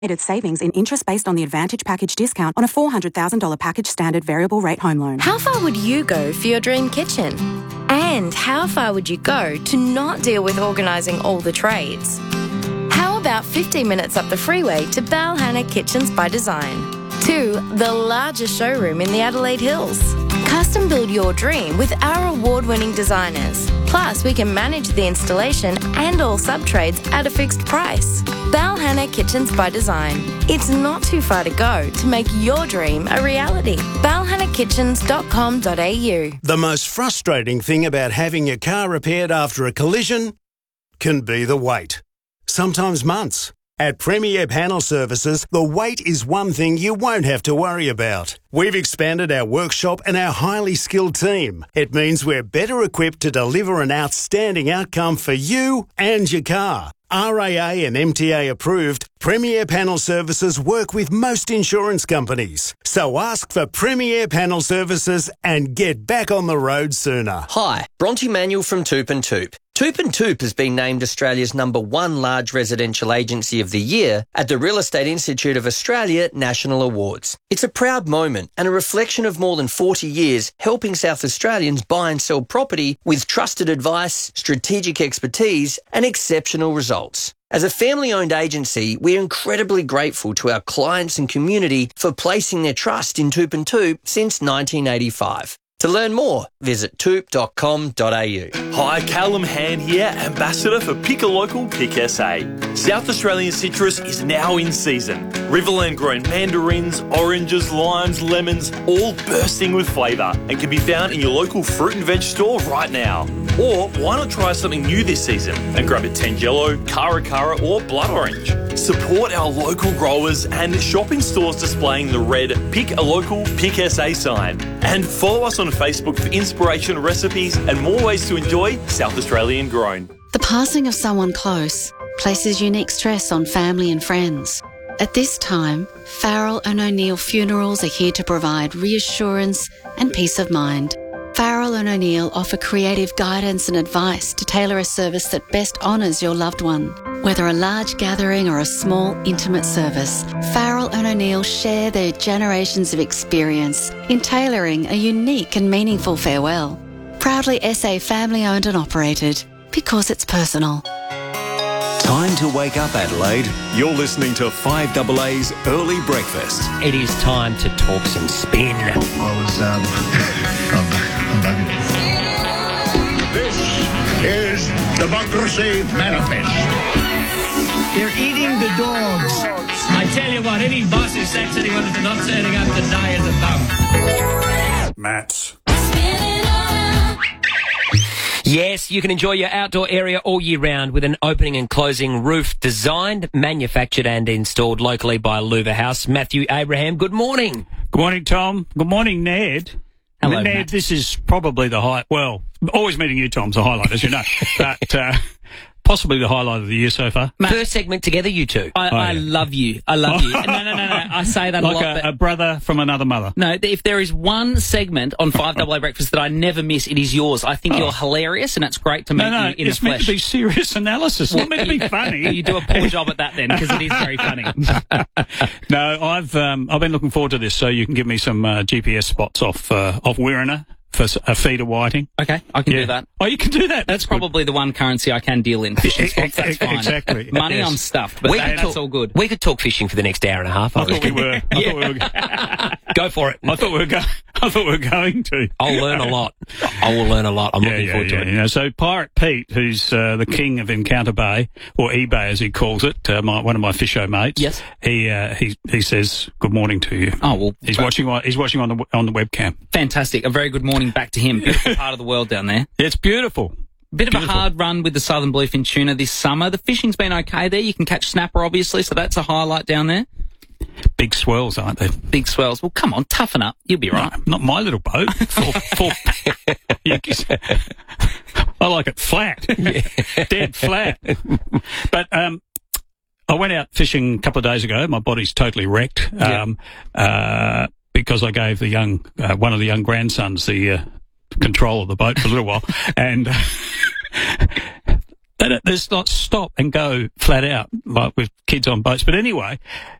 savings in interest based on the Advantage Package discount on a $400,000 package standard variable rate home loan. How far would you go for your dream kitchen? And how far would you go to not deal with organising all the trades? How about 15 minutes up the freeway to Balhanna Kitchens by Design? 2, the largest showroom in the Adelaide Hills. Custom build your dream with our award-winning designers. Plus, we can manage the installation and all sub-trades at a fixed price. Balhanna Kitchens by Design. It's not too far to go to make your dream a reality. balhannakitchens.com.au. The most frustrating thing about having your car repaired after a collision can be the wait. Sometimes months. At Premier Panel Services, the wait is one thing you won't have to worry about. We've expanded our workshop and our highly skilled team. It means we're better equipped to deliver an outstanding outcome for you and your car. RAA and MTA approved, Premier Panel Services work with most insurance companies. So ask for Premier Panel Services and get back on the road sooner. Hi, Bronte Manuel from Toop and Toop. Toop and Toop has been named Australia's #1 large residential agency of the year at the Real Estate Institute of Australia National Awards. It's a proud moment and a reflection of more than 40 years helping South Australians buy and sell property with trusted advice, strategic expertise and exceptional results. As a family-owned agency, we're incredibly grateful to our clients and community for placing their trust in Toop and Toop since 1985. To learn more, visit toop.com.au. Hi, Callum Hand here, Ambassador for Pick a Local, Pick SA. South Australian citrus is now in season. Riverland grown mandarins, oranges, limes, lemons, all bursting with flavour and can be found in your local fruit and veg store right now. Or why not try something new this season and grab a Tangelo, Cara Cara or Blood Orange. Support our local growers and shop in stores displaying the red Pick a Local, Pick SA sign. And follow us on Facebook for inspiration, recipes and more ways to enjoy South Australian grown. The passing of someone close places unique stress on family and friends. At this time, Farrell and O'Neill Funerals are here to provide reassurance and peace of mind. Farrell and O'Neill offer creative guidance and advice to tailor a service that best honours your loved one. Whether a large gathering or a small, intimate service, Farrell and O'Neill share their generations of experience in tailoring a unique and meaningful farewell. Proudly SA family-owned and operated, because it's personal. Time to wake up, Adelaide. You're listening to 5AA's Early Breakfast. It is time to talk some spin. This is Democracy Manifest. They're eating the dogs. I tell you what, any boss who sacks anyone for not turning up today is a bum. Matt. Yes, you can enjoy your outdoor area all year round with an opening and closing roof designed, manufactured and installed locally by Louver House. Matthew Abraham, good morning. Good morning, Tom. Good morning, Ned. Hello, Ned, Matt. this is probably the highlight. Well, always meeting you, Tom's a highlight, as you know. But possibly the highlight of the year so far. Matt, first segment together, you two. I love you. I love you. No. I say that like a lot. A brother from another mother. No, if there is one segment on 5AA Breakfast that I never miss, it is yours. I think you're hilarious, and it's great to meet you in the flesh. It's meant to be serious analysis. It's not meant to be funny. You do a poor job at that then, because it is very funny. No, I've been looking forward to this, so you can give me some GPS spots off Wirrana for a feeder whiting. Okay, I can do that. Oh, you can do that? That's probably the one currency I can deal in. Fishing spots, that's fine. Exactly. Money, yes. I'm stuffed, but that's all good. We could talk fishing for the next hour and a half. I thought we were. Go for it. I thought we were going to. I'll learn a lot. I will learn a lot. I'm looking forward to it. Yeah. So Pirate Pete, who's the king of Encounter Bay, or eBay as he calls it, one of my fisho mates. Yes. He says good morning to you. Oh well, he's watching on the webcam. Fantastic. A very good morning back to him. Beautiful part of the world down there. It's beautiful. Bit of a hard run with the southern bluefin tuna this summer. The fishing's been okay there. You can catch snapper, obviously, so that's a highlight down there. Big swells, aren't they? Big swells. Well, come on, toughen up. You'll be right. No, not my little boat. I like it flat. Dead flat. But I went out fishing a couple of days ago. My body's totally wrecked because I gave one of the young grandsons the control of the boat for a little while. And There's not stop and go flat out, like with kids on boats. But anyway,